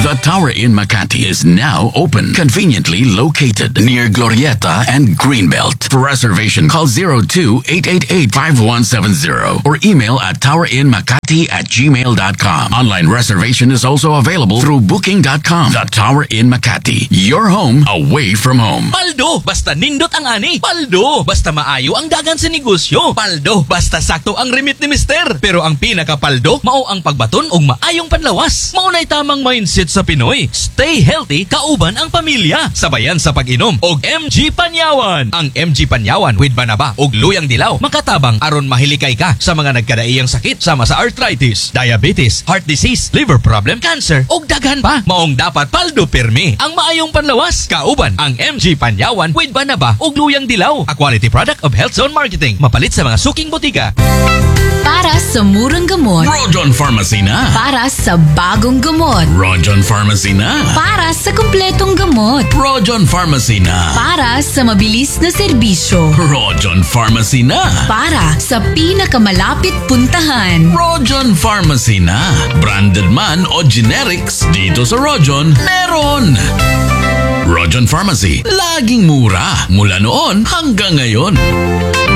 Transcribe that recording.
The Tower in Makati is now open, conveniently located near Glorieta and Greenbelt. For reservation, call 02-888-5170 or email at towerinmakati@gmail.com. Online reservation is also available through booking.com. The Tower in Makati, your home away from home. Paldo, basta nindot ang ani. Paldo, basta maayo ang dagan sa negosyo. Paldo, basta sakto ang remit ni mister. Pero ang pinakapaldo, mao ang pagbaton og maayong panlawas. Maunay tamang mindset sa Pinoy. Stay healthy, kauban ang pamilya. Sabayan sa pag-inom og MG Panyawan. Ang MG Panyawan with banaba og luyang dilaw makatabang aron mahilikay ka sa mga nagkadaiyang sakit sama sa arthritis, diabetes, heart disease, liver problem, cancer og daghan pa. Maong dapat paldo pirmi ang maayong panlawas. Kauban ang MG Panyawan with banaba og luyang dilaw. A quality product of Health Zone Marketing. Mapalit sa mga suking botika. Para sa murang gamot. Rojon Pharmacy na. Para sa bagong gamot. Rojon Pharmacy na. Para sa kumpletong gamot. Rojon Pharmacy na. Para sa mabilis na serbisyo. Rojon Pharmacy na. Para sa pinakamalapit puntahan. Rojon Pharmacy na. Branded man o generics, dito sa Rojon, meron. Rojon Pharmacy, laging mura. Mula noon hanggang ngayon.